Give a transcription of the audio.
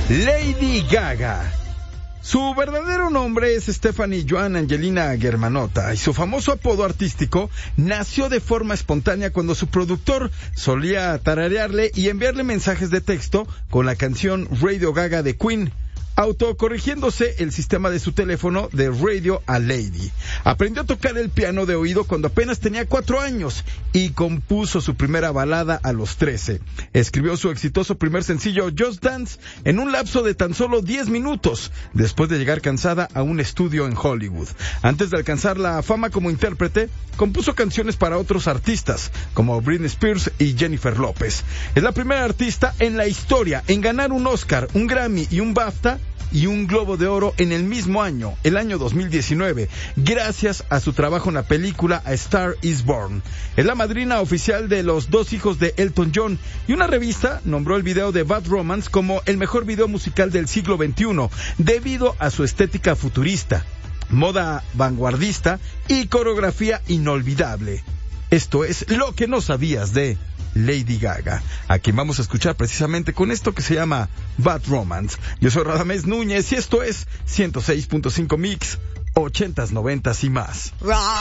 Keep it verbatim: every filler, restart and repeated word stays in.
Lady Gaga. Su verdadero nombre es Stephanie Joan Angelina Germanotta y su famoso apodo artístico nació de forma espontánea cuando su productor solía tararearle y enviarle mensajes de texto con la canción Radio Gaga de Queen, autocorrigiéndose el sistema de su teléfono de radio a Lady. Aprendió a tocar el piano de oído cuando apenas tenía cuatro años y compuso su primera balada a los trece. Escribió su exitoso primer sencillo Just Dance en un lapso de tan solo diez minutos, después de llegar cansada a un estudio en Hollywood. Antes de alcanzar la fama como intérprete, compuso canciones para otros artistas, como Britney Spears y Jennifer López. Es la primera artista en la historia en ganar un Oscar, un Grammy y un BAFTA y un Globo de Oro en el mismo año, el año dos mil diecinueve, gracias a su trabajo en la película A Star is Born. Es la madrina oficial de los dos hijos de Elton John, y una revista nombró el video de Bad Romance como el mejor video musical del siglo veintiuno, debido a su estética futurista, moda vanguardista y coreografía inolvidable. Esto es lo que no sabías de Lady Gaga, a quien vamos a escuchar precisamente con esto que se llama Bad Romance. Yo soy Radamés Núñez y esto es ciento seis punto cinco Mix, ochentas, noventas y más.